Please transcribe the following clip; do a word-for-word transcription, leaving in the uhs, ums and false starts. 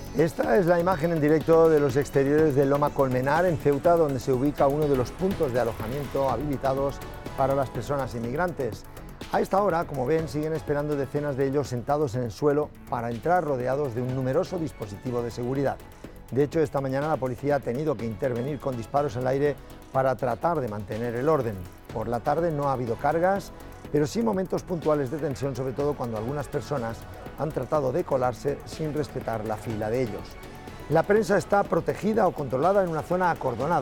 Esta es la imagen en directo de los exteriores de Loma Colmenar, en Ceuta, donde se ubica uno de los puntos de alojamiento habilitados para las personas inmigrantes. A esta hora, como ven, siguen esperando decenas de ellos sentados en el suelo para entrar rodeados de un numeroso dispositivo de seguridad. De hecho, esta mañana la policía ha tenido que intervenir con disparos al aire para tratar de mantener el orden. Por la tarde no ha habido cargas, pero sí momentos puntuales de tensión, sobre todo cuando algunas personas han tratado de colarse sin respetar la fila de ellos. La prensa está protegida o controlada en una zona acordonada.